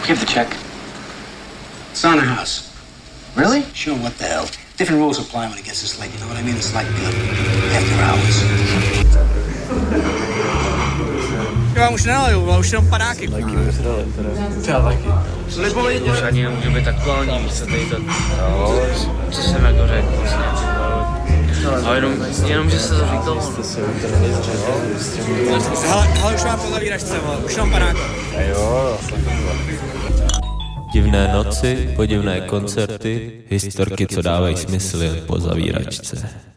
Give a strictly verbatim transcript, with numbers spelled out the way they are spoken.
Give the check. It's on the house. Really? Sure, what the hell? Different rules apply when it gets this late, you know what I mean? It's like uh, after hours. Já už nenaleju, ale už jenom padáky. Taky už dali, teda. Taky. Už ani nemůže být aktuální, víš co tady to, no, co jsem jako řekl vlastně. Ale jenom, jenom že se to říkalo. Hele, hele, už mám po zavíračce, už mám padáky. Jo, Divné noci, podivné koncerty, historky, co dávají smysl jen po zavíračce.